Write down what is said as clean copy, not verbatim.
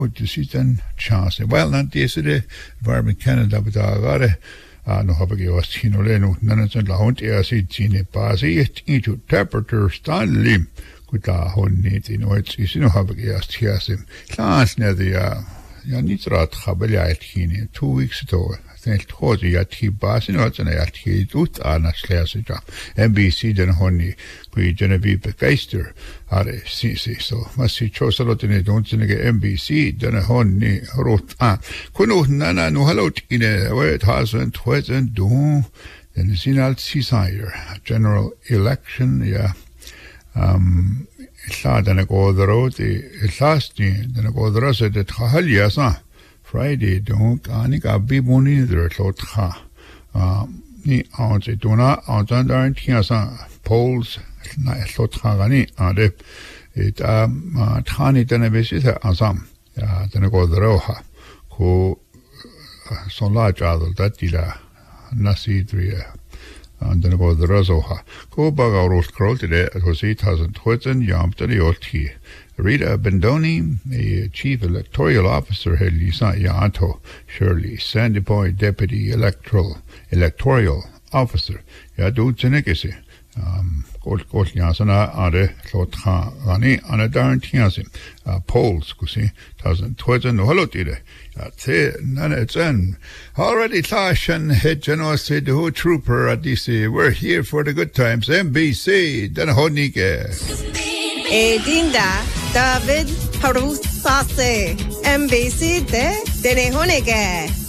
uddisitan chance. Well, not yesterday, Environment Canada, but no habe ich was hinolenu, nanatsan lahont sine basi, into temperature Stanley. Kuta honni, no, it's no habe ich hiasim. Class near the Nitrat Habeliatini 2 weeks ago. Think Hosi at he basin or at he ut ana slasija. NBC den honni, qui Genevieve Geister, are CC. So must see Chosalotine don't NBC, den honni wrote Kuno nana no halot in a way it hasn't wasn't do. Then Sinal Desire, general election, yeah. Den går the road, last den går the rest of the Tahaliasa. Friday don't anika be money there lotha ni on se dona on dan tiasa polls na lotha gani ade it thani tane besisa asam ya tane go roha ko son la jadal datila nasi dria and then go the rozoha ko baga rost krol today it was 2000 yam to the oti Rita Bendoni, the Chief Electoral Officer, Lisa Yato Shirley, Sandy Point Deputy Electoral Officer, Yadu Zenekisi, Gold Yasana, Ade, Lotha, Rani, Anna Darntiasim, polls, Kusi, 2000, no hello, Tide, Nana already Tash and Head General said the whole trooper at DC, we're here for the good times, NBC, Danahonike. Dinda David Harusase NBC de Denehonege